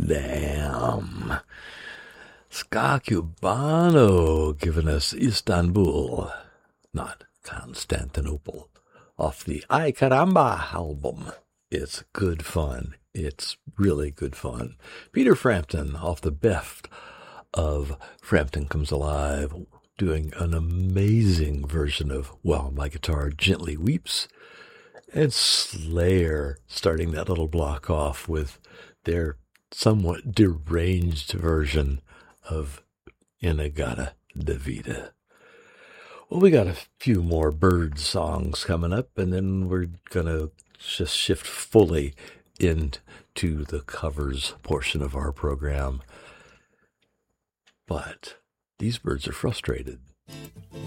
Amsterdam. Ska Cubano giving us Istanbul, not Constantinople, off the Ay Caramba album. It's good fun. It's really good fun. Peter Frampton off the best of Frampton Comes Alive, doing an amazing version of While My Guitar Gently Weeps. And Slayer starting that little block off with their somewhat deranged version of Inagata Davida. Well, we got a few more bird songs coming up, and then we're going to just shift fully into the covers portion of our program. But these birds are frustrated.